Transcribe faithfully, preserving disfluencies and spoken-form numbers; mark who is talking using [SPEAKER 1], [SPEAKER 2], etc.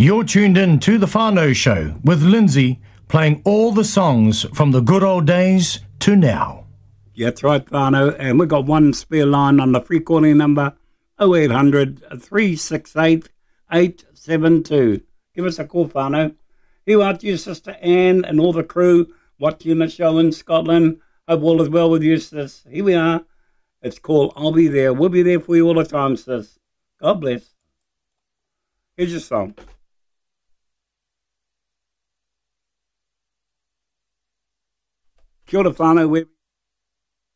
[SPEAKER 1] You're tuned in to The Whānau Show with Lindsay, playing all the songs from the good old days to now.
[SPEAKER 2] Yeah, that's right, whānau. And we've got one spare line on the free calling number, oh eight hundred, three six eight, eight seven two. Give us a call, whānau. Here are to you, Sister Anne, and all the crew watching the show in Scotland. Hope all is well with you, sis. Here we are. It's called I'll Be There. We'll be there for you all the time, sis. God bless. Here's your song. Kia ora whānau.